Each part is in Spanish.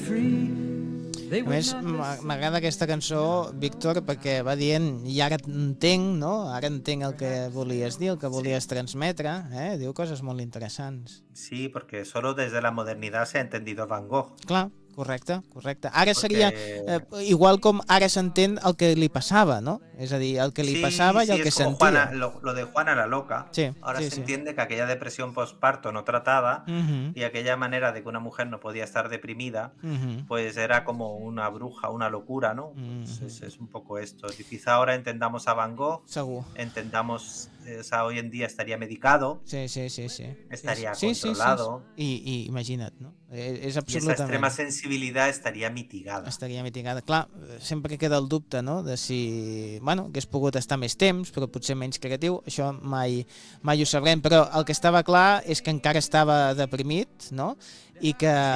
A més, m'agrada aquesta cançó, Víctor, perquè va dient, i ara entenc, no? Ara entenc el que volies dir, el que volies transmetre, diu coses molt interessants. Sí, porque solo desde la modernidad se ha entendido Van Gogh. Clar, correcte. Ara seria igual com ara s'entén el que li passava, no? És a dir, el que li passava i el que es como sentia. Juana, lo de Juana la loca. Sí, Ahora se sí. entiende que aquella depresión postparto no tratada Uh-huh. y aquella manera de que una mujer no podía estar deprimida, pues era como una bruja, una locura, ¿no? Pues es un poco esto. Y quizá ahora entendamos a Van Gogh, Segur. entendamos, o sea, hoy en día estaría medicado, Sí. estaría Sí. controlado. I imagina't, no? És Y esa absolutament... extrema sensibilidad estaría mitigada. Estaria mitigada. Clar, sempre queda el dubte, no?, de si, bueno, hagués pogut estar més temps, però potser menys creatiu, això mai ho sabrem, però el que estava clar és que encara estava deprimit, no?, i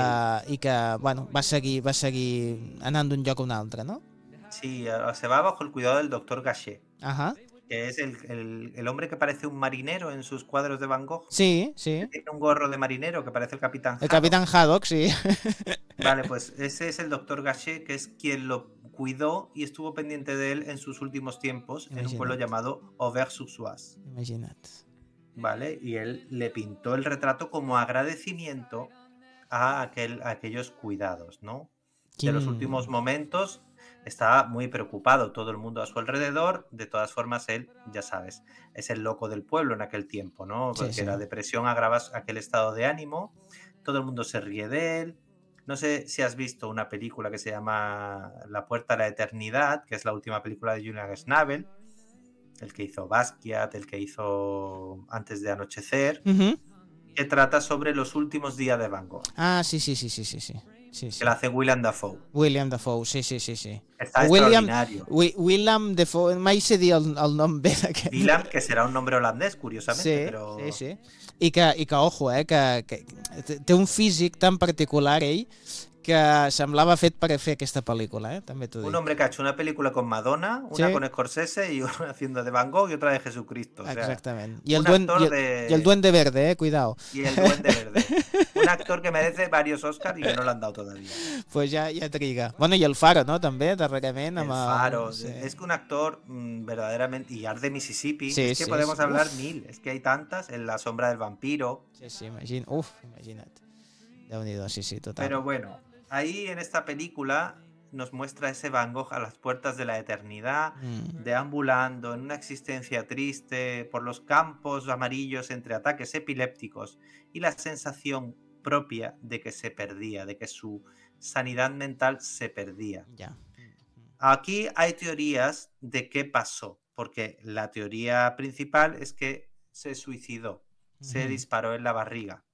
que bueno, va seguir anant d'un lloc a un altre, no? Sí, se va bajo el cuidado del doctor Gachet. Ajá. Que es el hombre que parece un marinero en sus cuadros de Van Gogh. Sí. Que tiene un gorro de marinero que parece el Capitán Haddock. El Capitán Haddock, sí. Vale, pues ese es el doctor Gachet, que es quien lo cuidó y estuvo pendiente de él en sus últimos tiempos en un pueblo llamado Auvers-sur-Oise. Imagina't. Vale, y él le pintó el retrato como agradecimiento a aquellos cuidados, ¿no? De los últimos momentos. Estaba muy preocupado, todo el mundo a su alrededor. De todas formas, él, ya sabes, es el loco del pueblo en aquel tiempo, ¿no? Porque Sí. la depresión agrava aquel estado de ánimo, todo el mundo se ríe de él. No sé si has visto una película que se llama La puerta a la eternidad, que es la última película de Julian Schnabel, el que hizo Basquiat, el que hizo Antes de anochecer, que trata sobre los últimos días de Van Gogh. Ah, sí. Que la hace William Dafoe. William Dafoe, sí. Està extraordinario. William Dafoe, mai sé dir el nom bé d'aquest. William, que serà un nombre holandès, curiosamente, sí, però... Sí. I que ojo, que té un físic tan particular ell que semblava fet per fer aquesta pel·lícula, també t'ho dic. Un hombre que ha hecho una película con Madonna, una con Scorsese y una haciendo de Van Gogh y otra de Jesucristo. O sea, exactament. I el Duende Verde, cuidado. Y el Duende Verde. Un actor que merece varios Oscars y que no l'han dado todavía. Pues ja triga. Bueno, i el Faro, no?, també, darrerament. El Faro. Sí. Es que un actor verdaderamente... Y Art de Mississippi. Sí, es que podemos hablar mil. Es que hay tantas. En La sombra del vampiro. Sí, imagina't. Déu-n'hi-do, sí, total. Pero bueno, ahí en esta película nos muestra ese Van Gogh a las puertas de la eternidad, deambulando en una existencia triste por los campos amarillos entre ataques epilépticos y la sensación propia de que se perdía, de que su sanidad mental se perdía. Ya. Aquí hay teorías de qué pasó, porque la teoría principal es que se suicidó, se disparó en la barriga.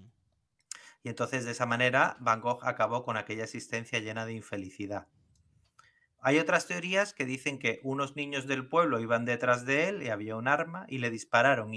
Y entonces de esa manera Van Gogh acabó con aquella existencia llena de infelicidad. Hay otras teorías que dicen que unos niños del pueblo iban detrás de él y había un arma y le dispararon